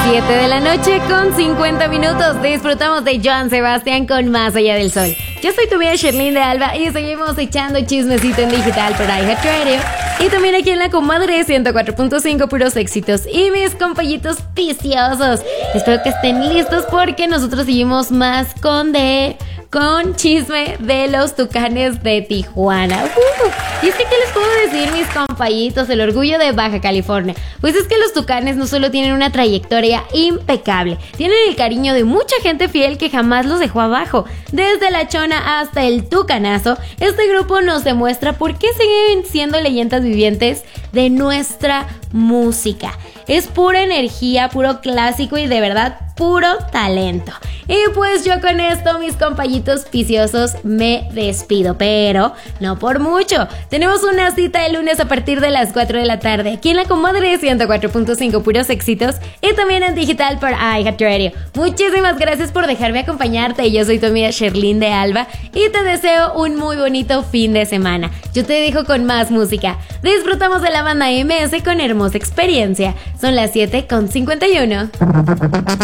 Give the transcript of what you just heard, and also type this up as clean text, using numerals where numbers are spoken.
7 de la noche con 50 minutos. Disfrutamos de Joan Sebastián con Más Allá del Sol. Yo soy tu amiga Sherlyn de Alba y seguimos echando chismecito en digital por iHeartRadio. Y también aquí en La Comadre 104.5, puros éxitos. Y mis compañitos viciosos. Espero que estén listos porque nosotros seguimos más con chisme de los Tucanes de Tijuana. Y es que, ¿qué les puedo decir, mis compañitos? El orgullo de Baja California. Pues es que los Tucanes no solo tienen una trayectoria impecable, tienen el cariño de mucha gente fiel que jamás los dejó abajo. Desde La Chona hasta el Tucanazo, este grupo nos demuestra por qué siguen siendo leyendas vivientes de nuestra música. Es pura energía, puro clásico y de verdad puro talento. Y pues yo con esto, mis compañitos viciosos, me despido, pero no por mucho. Tenemos una cita el lunes a partir de las 4 de la tarde aquí en La Comadre 104.5, puros éxitos, y también en digital por iHeartRadio. Muchísimas gracias por dejarme acompañarte. Yo soy tu amiga Sherlyn de Alba y te deseo un muy bonito fin de semana. Yo te dejo con más música. Disfrutamos de la banda MS con Hermosa Experiencia. Son las 7:51.